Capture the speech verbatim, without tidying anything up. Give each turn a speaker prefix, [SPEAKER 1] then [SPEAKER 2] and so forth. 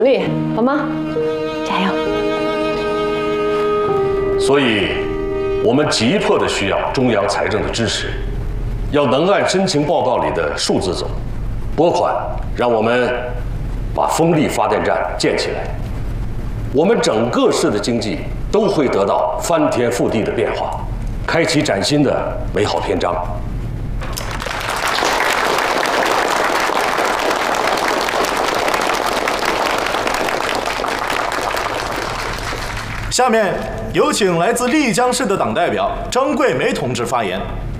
[SPEAKER 1] 努力，好吗？加油！
[SPEAKER 2] 所以，我们急迫的需要中央财政的支持，要能按申请报告里的数字走，拨款，让我们把风力发电站建起来，我们整个市的经济都会得到翻天覆地的变化，开启崭新的美好篇章。
[SPEAKER 3] 下面有请来自丽江市的党代表张桂梅同志发言。